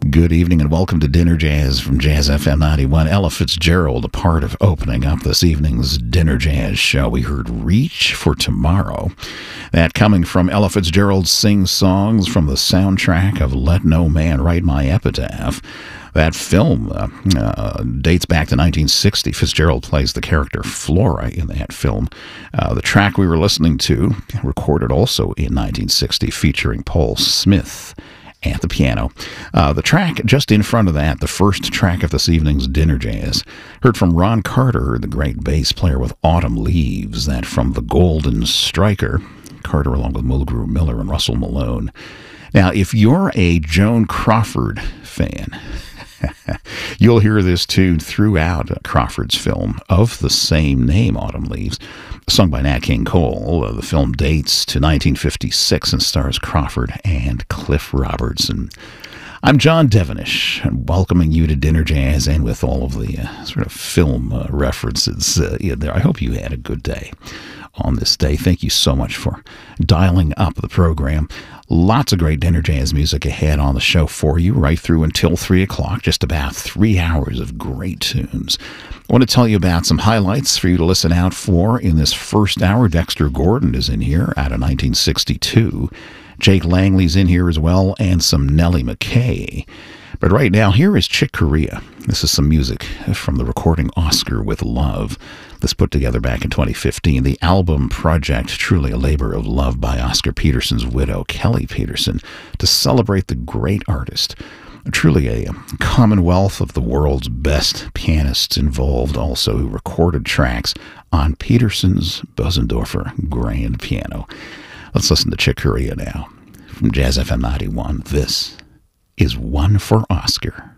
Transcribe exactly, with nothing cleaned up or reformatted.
Good evening and welcome to Dinner Jazz from Jazz F M ninety-one. Ella Fitzgerald, a part of opening up this evening's Dinner Jazz show. We heard Reach for Tomorrow. That coming from Ella Fitzgerald Sings Songs from the soundtrack of Let No Man Write My Epitaph. That film uh, uh, dates back to nineteen sixty. Fitzgerald plays the character Flora in that film. Uh, the track we were listening to, recorded also in nineteen sixty, featuring Paul Smith at the piano. Uh, the track just in front of that, the first track of this evening's Dinner Jazz, heard from Ron Carter, the great bass player with Autumn Leaves, that from The Golden Striker, Carter along with Mulgrew Miller and Russell Malone. Now, if you're a Joan Crawford fan, you'll hear this tune throughout Crawford's film of the same name, Autumn Leaves, sung by Nat King Cole. Uh, the film dates to nineteen fifty-six and stars Crawford and Cliff Robertson. I'm John Devenish, welcoming you to Dinner Jazz, and with all of the uh, sort of film uh, references uh, in there. I hope you had a good day on this day. Thank you so much for dialing up the program. Lots of great Dinner Jazz music ahead on the show for you, right through until three o'clock, just about three hours of great tunes. I want to tell you about some highlights for you to listen out for in this first hour. Dexter Gordon is in here out of nineteen sixty-two. Jake Langley's in here as well, and some Nellie McKay. But right now, here is Chick Corea. This is some music from the recording Oscar with Love. This put together back in twenty fifteen. The album project, truly a labor of love by Oscar Peterson's widow, Kelly Peterson, to celebrate the great artist. Truly a commonwealth of the world's best pianists involved, also who recorded tracks on Peterson's Bösendorfer grand piano. Let's listen to Chick Corea now. From Jazz F M ninety-one, this is One for Oscar.